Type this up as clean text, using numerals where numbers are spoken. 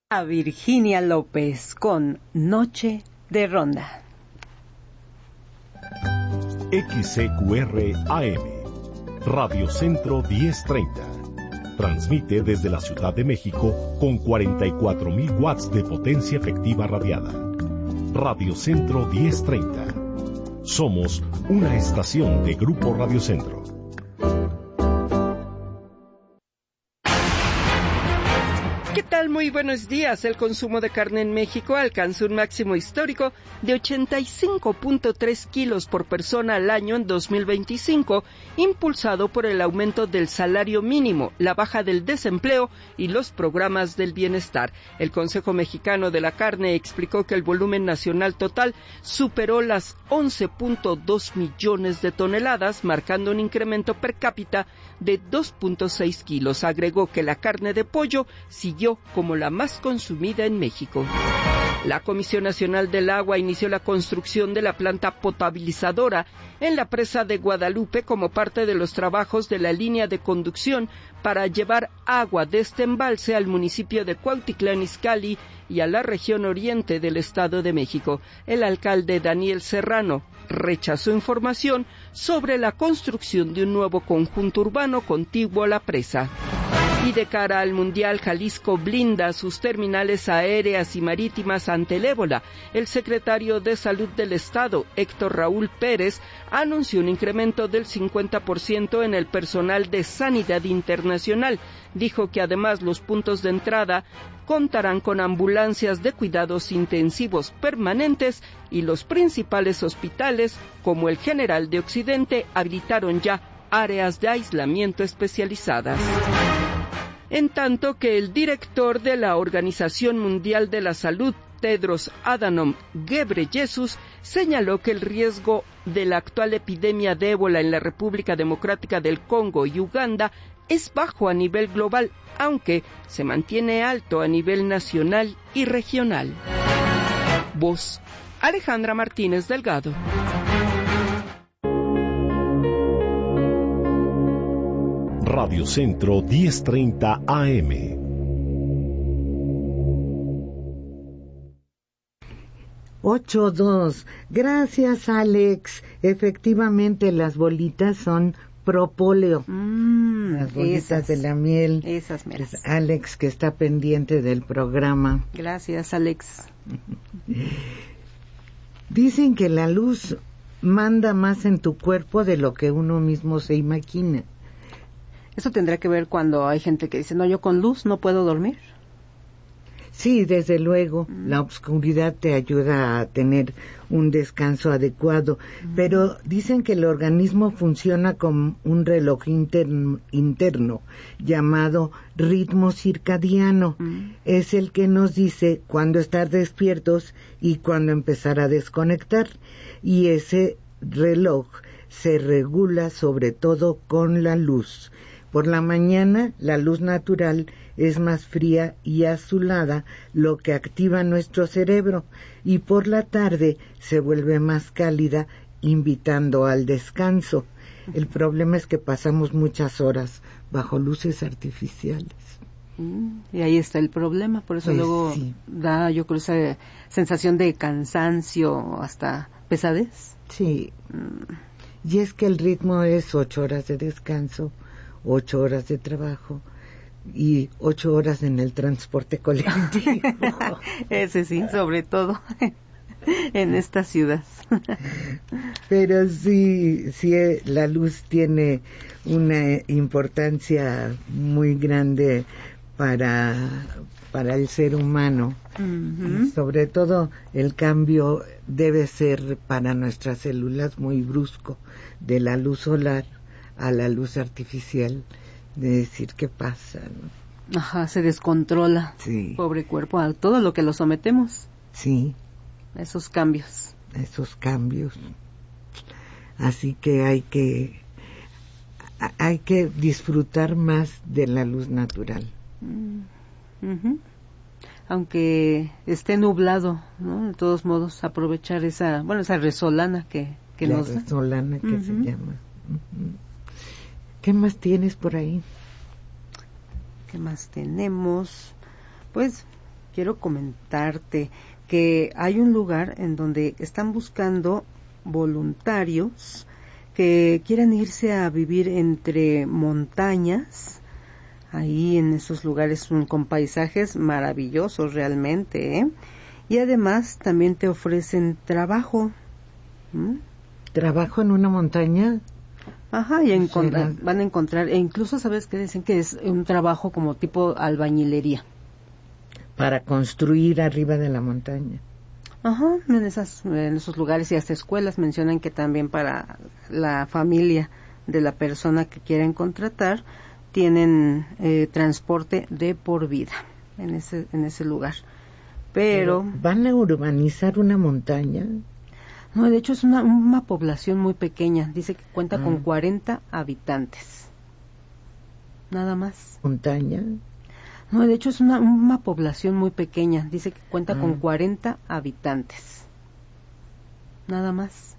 A Virginia López con Noche de Ronda. XCQR AM, Radio Centro 1030. Transmite desde la Ciudad de México con 44,000 watts de potencia efectiva radiada. Radio Centro 1030. Somos una estación de Grupo Radio Centro. ¿Qué tal? Muy buenos días. El consumo de carne en México alcanzó un máximo histórico de 85.3 kilos por persona al año en 2025, impulsado por el aumento del salario mínimo, la baja del desempleo y los programas del bienestar. El Consejo Mexicano de la Carne explicó que el volumen nacional total superó las 11.2 millones de toneladas, marcando un incremento per cápita de 2.6 kilos. Agregó que la carne de pollo siguió como la más consumida en México. La Comisión Nacional del Agua inició la construcción de la planta potabilizadora en la presa de Guadalupe como parte de los trabajos de la línea de conducción para llevar agua de este embalse al municipio de Cuautitlán Izcalli y a la región oriente del Estado de México. El alcalde Daniel Serrano rechazó información sobre la construcción de un nuevo conjunto urbano contiguo a la presa. Y de cara al Mundial, Jalisco blinda sus terminales aéreas y marítimas ante el ébola. El secretario de Salud del Estado, Héctor Raúl Pérez, anunció un incremento del 50% en el personal de sanidad internacional. Dijo que además los puntos de entrada contarán con ambulancias de cuidados intensivos permanentes y los principales hospitales, como el General de Occidente, habilitaron ya áreas de aislamiento especializadas. En tanto que el director de la Organización Mundial de la Salud, Tedros Adhanom Ghebreyesus, señaló que el riesgo de la actual epidemia de ébola en la República Democrática del Congo y Uganda es bajo a nivel global, aunque se mantiene alto a nivel nacional y regional. Voz: Alejandra Martínez Delgado. Radio Centro 1030 AM. Ocho dos. Gracias, Alex. Efectivamente, las bolitas son propóleo. Las bolitas de la miel. Esas meras. Es Alex, que está pendiente del programa. Gracias, Alex. Dicen que la luz manda más en tu cuerpo de lo que uno mismo se imagina. Eso tendrá que ver cuando hay gente que dice, no, yo con luz no puedo dormir. Sí, desde luego, la oscuridad te ayuda a tener un descanso adecuado, pero dicen que el organismo funciona como un reloj interno llamado ritmo circadiano. Es el que nos dice cuándo estar despiertos y cuándo empezar a desconectar, y ese reloj se regula sobre todo con la luz. Por la mañana, la luz natural es más fría y azulada, lo que activa nuestro cerebro, y por la tarde se vuelve más cálida, invitando al descanso. El problema es que pasamos muchas horas bajo luces artificiales. Y ahí está el problema, por eso luego sí da, yo creo, esa sensación de cansancio, hasta pesadez. Sí, y es que el ritmo es 8 horas de descanso, 8 horas de trabajo y 8 horas en el transporte colectivo. Ese sí, sobre todo en esta ciudad. Pero sí, la luz tiene una importancia muy grande para el ser humano. Y sobre todo el cambio debe ser para nuestras células muy brusco, de la luz solar a la luz artificial, de decir qué pasa, ¿no? Ajá, se descontrola. Sí. Pobre cuerpo, a todo lo que lo sometemos. Sí. Esos cambios. Así que hay que disfrutar más de la luz natural. Aunque esté nublado, ¿no? De todos modos, aprovechar esa resolana que nos da. La resolana que se llama. ¿Qué más tienes por ahí? ¿Qué más tenemos? Pues quiero comentarte que hay un lugar en donde están buscando voluntarios que quieran irse a vivir entre montañas, ahí en esos lugares con paisajes maravillosos realmente, y además también te ofrecen trabajo. ¿Trabajo en una montaña? Ajá, y van a encontrar, e incluso sabes que dicen que es un trabajo como tipo albañilería. Para construir arriba de la montaña. Ajá, en esos lugares y hasta escuelas mencionan que también para la familia de la persona que quieren contratar tienen transporte de por vida en ese lugar. Pero ¿van a urbanizar una montaña? No, de hecho es una población muy pequeña. Dice que cuenta con 40 habitantes. Nada más. ¿Montaña? No, de hecho es una población muy pequeña. Dice que cuenta con 40 habitantes. Nada más.